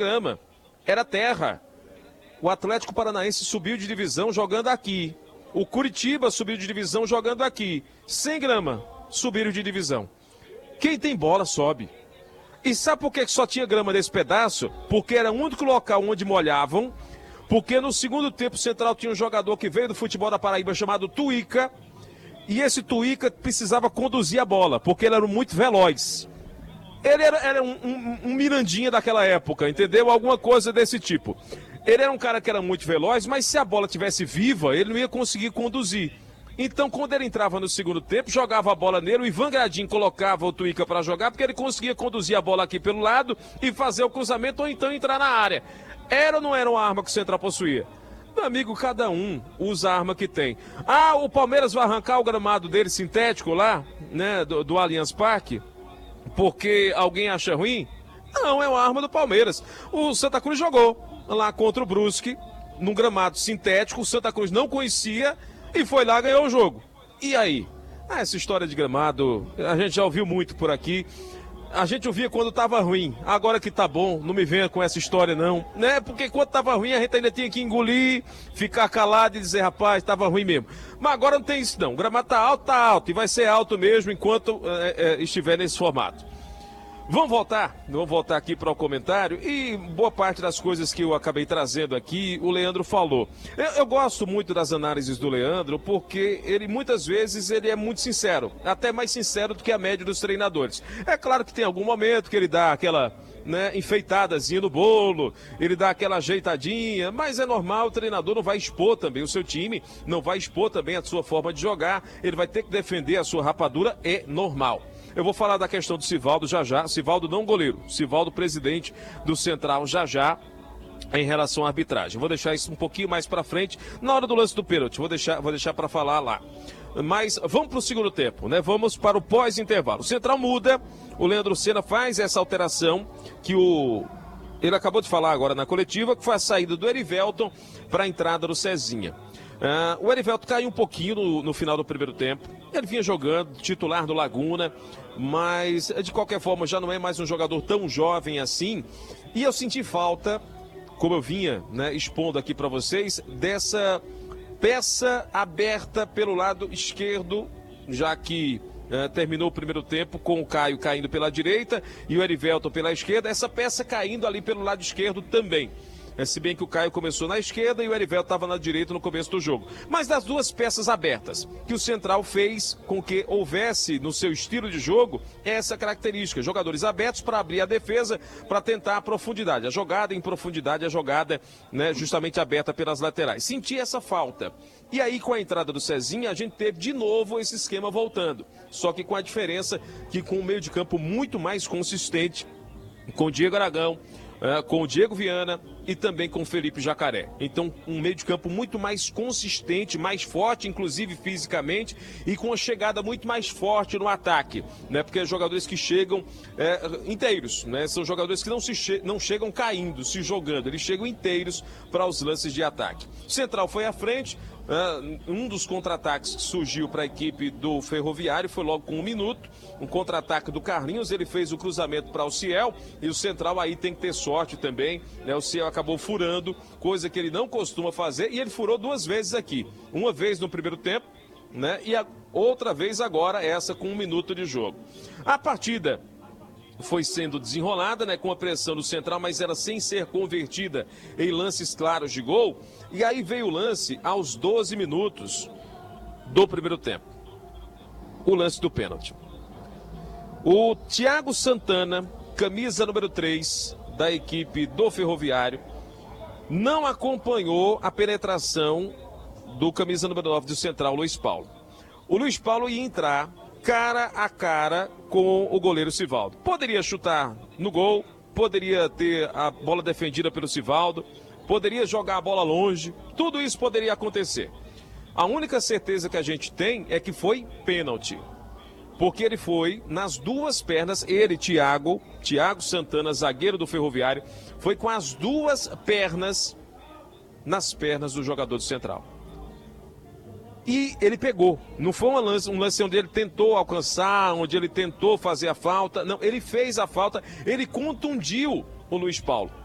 grama, era terra. O Atlético Paranaense subiu de divisão jogando aqui. O Curitiba subiu de divisão jogando aqui. Sem grama, subiram de divisão. Quem tem bola sobe. E sabe por que só tinha grama nesse pedaço? Porque era o único local onde molhavam. Porque no segundo tempo o Central tinha um jogador que veio do futebol da Paraíba chamado Tuíca. E esse Tuíca precisava conduzir a bola, porque ele era muito veloz. Ele era um Mirandinha daquela época, entendeu? Alguma coisa desse tipo. Ele era um cara que era muito veloz, mas se a bola tivesse viva, ele não ia conseguir conduzir. Então, quando ele entrava no segundo tempo, jogava a bola nele, o Ivan Gradinho colocava o Tuíca para jogar, porque ele conseguia conduzir a bola aqui pelo lado e fazer o cruzamento ou então entrar na área. Era ou não era uma arma que o Central possuía? Meu amigo, cada um usa a arma que tem. Ah, o Palmeiras vai arrancar o gramado dele sintético lá, né, do Allianz Parque, porque alguém acha ruim? Não, é uma arma do Palmeiras. O Santa Cruz jogou lá contra o Brusque, num gramado sintético, o Santa Cruz não conhecia e foi lá e ganhou o jogo. E aí? Essa história de gramado, a gente já ouviu muito por aqui. A gente ouvia quando estava ruim, agora que tá bom, não me venha com essa história não, né? Porque quando estava ruim a gente ainda tinha que engolir, ficar calado e dizer, rapaz, estava ruim mesmo. Mas agora não tem isso não, o gramado tá alto e vai ser alto mesmo enquanto estiver nesse formato. Vamos voltar aqui para o comentário e boa parte das coisas que eu acabei trazendo aqui, o Leandro falou. Eu gosto muito das análises do Leandro porque ele muitas vezes ele é muito sincero, até mais sincero do que a média dos treinadores. É claro que tem algum momento que ele dá aquela, né, enfeitadazinha no bolo, ele dá aquela ajeitadinha, mas é normal, o treinador não vai expor também o seu time, não vai expor também a sua forma de jogar, ele vai ter que defender a sua rapadura, é normal. Eu vou falar da questão do Sivaldo já, Sivaldo não goleiro, Sivaldo presidente do Central já, em relação à arbitragem. Vou deixar isso um pouquinho mais pra frente, na hora do lance do pênalti, vou deixar para falar lá. Mas vamos pro segundo tempo, né? Vamos para o pós-intervalo. O Central muda, o Leandro Senna faz essa alteração que ele acabou de falar agora na coletiva, que foi a saída do Erivelton para a entrada do Cezinha. O Erivelton caiu um pouquinho no final do primeiro tempo. Ele vinha jogando, titular do Laguna, mas de qualquer forma já não é mais um jogador tão jovem assim. E eu senti falta, como eu vinha, né, expondo aqui para vocês, dessa peça aberta pelo lado esquerdo, já que terminou o primeiro tempo com o Caio caindo pela direita e o Erivelton pela esquerda, essa peça caindo ali pelo lado esquerdo também. Se bem que o Caio começou na esquerda e o Erivelton estava na direita no começo do jogo. Mas das duas peças abertas, que o Central fez com que houvesse no seu estilo de jogo essa característica. Jogadores abertos para abrir a defesa, para tentar a profundidade. A jogada em profundidade, a jogada, né, justamente aberta pelas laterais. Senti essa falta. E aí com a entrada do Cezinha, a gente teve de novo esse esquema voltando. Só que com a diferença que com um meio de campo muito mais consistente, com o Diego Aragão, com o Diego Viana e também com o Felipe Jacaré. Então, um meio de campo muito mais consistente, mais forte, inclusive fisicamente, e com uma chegada muito mais forte no ataque, né? Porque jogadores que chegam inteiros, né? São jogadores que não chegam caindo, se jogando, eles chegam inteiros para os lances de ataque. O Central foi à frente. Um dos contra-ataques que surgiu para a equipe do Ferroviário foi logo com 1 minuto, um contra-ataque do Carlinhos, ele fez o cruzamento para o Ciel e o Central aí tem que ter sorte também, né? O Ciel acabou furando, coisa que ele não costuma fazer, e ele furou 2 vezes aqui, uma vez no primeiro tempo, né? E a outra vez agora essa com 1 minuto de jogo. A partida foi sendo desenrolada, né, com a pressão do Central, mas era sem ser convertida em lances claros de gol. E aí veio o lance aos 12 minutos do primeiro tempo. O lance do pênalti. O Thiago Santana, camisa número 3 da equipe do Ferroviário, não acompanhou a penetração do camisa número 9 do Central, Luiz Paulo. O Luiz Paulo ia entrar cara a cara com o goleiro Sivaldo. Poderia chutar no gol, poderia ter a bola defendida pelo Sivaldo, poderia jogar a bola longe, tudo isso poderia acontecer. A única certeza que a gente tem é que foi pênalti, porque ele foi nas duas pernas, ele, Thiago Santana, zagueiro do Ferroviário, foi com as duas pernas nas pernas do jogador do Central. E ele pegou, não foi um lance onde ele tentou alcançar, onde ele tentou fazer a falta, não, ele fez a falta, ele contundiu o Luiz Paulo.